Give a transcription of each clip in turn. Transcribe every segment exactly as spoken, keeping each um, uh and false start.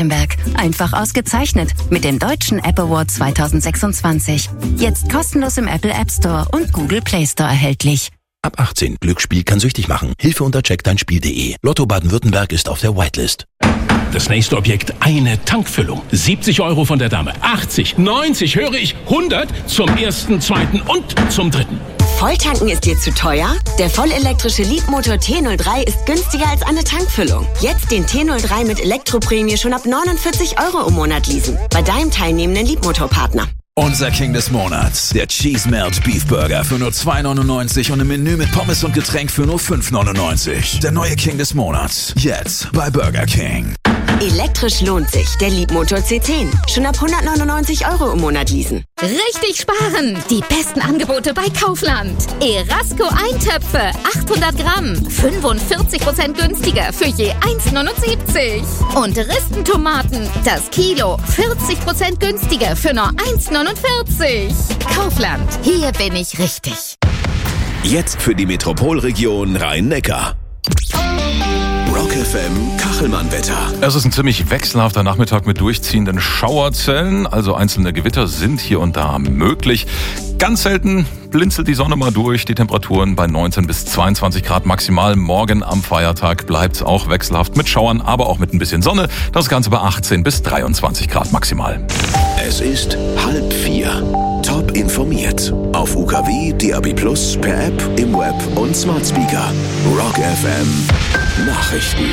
Einfach ausgezeichnet mit dem Deutschen App Award zwanzig sechsundzwanzig. Jetzt kostenlos im Apple App Store und Google Play Store erhältlich. Ab achtzehn. Glücksspiel kann süchtig machen. Hilfe unter check dein Spiel punkt de. Lotto Baden-Württemberg ist auf der Whitelist. Das nächste Objekt, eine Tankfüllung. siebzig Euro von der Dame. achtzig, neunzig, höre ich, hundert zum ersten, zweiten und zum dritten. Volltanken ist dir zu teuer? Der vollelektrische Leapmotor T null drei ist günstiger als eine Tankfüllung. Jetzt den T null drei mit Elektroprämie schon ab neunundvierzig Euro im Monat leasen. Bei deinem teilnehmenden Leapmotor-Partner. Unser King des Monats, der Cheese Melt Beef Burger für nur zwei neunundneunzig und im Menü mit Pommes und Getränk für nur fünf neunundneunzig. Der neue King des Monats, jetzt bei Burger King. Elektrisch lohnt sich, der Leapmotor C zehn. Schon ab hundertneunundneunzig Euro im Monat leasen. Richtig sparen! Die besten Angebote bei Kaufland. Erasco Eintöpfe, achthundert Gramm, fünfundvierzig Prozent günstiger für je eins neunundsiebzig. Und Ristentomaten, das Kilo, vierzig Prozent günstiger für nur eins neunundvierzig. Kaufland, hier bin ich richtig. Jetzt für die Metropolregion Rhein-Neckar. Rock F M Kachelmann-Wetter. Es ist ein ziemlich wechselhafter Nachmittag mit durchziehenden Schauerzellen, also einzelne Gewitter sind hier und da möglich. Ganz selten blinzelt die Sonne mal durch, die Temperaturen bei neunzehn bis zweiundzwanzig Grad maximal. Morgen am Feiertag bleibt's auch wechselhaft mit Schauern, aber auch mit ein bisschen Sonne. Das Ganze bei achtzehn bis dreiundzwanzig Grad maximal. Es ist halb vier. Top informiert. Auf U K W, D A B plus, per App, im Web und Smart Speaker. Rock F M Nachrichten.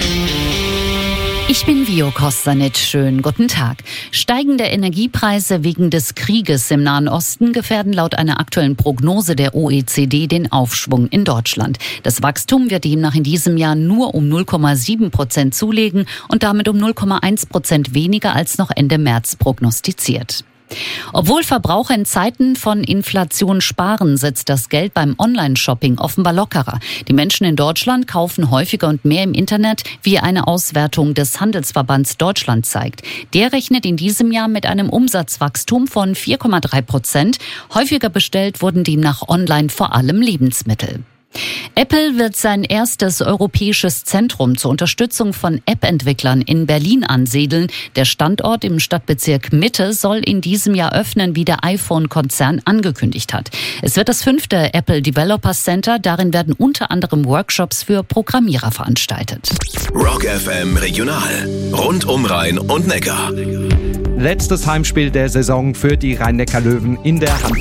Ich bin Vio Kostanic. Schönen guten Tag. Steigende Energiepreise wegen des Krieges im Nahen Osten gefährden laut einer aktuellen Prognose der O E C D den Aufschwung in Deutschland. Das Wachstum wird demnach in diesem Jahr nur um null Komma sieben Prozent zulegen und damit um null Komma eins Prozent weniger als noch Ende März prognostiziert. Obwohl Verbraucher in Zeiten von Inflation sparen, sitzt das Geld beim Online-Shopping offenbar lockerer. Die Menschen in Deutschland kaufen häufiger und mehr im Internet, wie eine Auswertung des Handelsverbands Deutschland zeigt. Der rechnet in diesem Jahr mit einem Umsatzwachstum von vier Komma drei Prozent. Häufiger bestellt wurden demnach online vor allem Lebensmittel. Apple wird sein erstes europäisches Zentrum zur Unterstützung von App-Entwicklern in Berlin ansiedeln. Der Standort im Stadtbezirk Mitte soll in diesem Jahr öffnen, wie der iPhone-Konzern angekündigt hat. Es wird das fünfte Apple Developer Center. Darin werden unter anderem Workshops für Programmierer veranstaltet. Rock F M Regional. Rund um Rhein und Neckar. Letztes Heimspiel der Saison für die Rhein-Neckar-Löwen in der Hand.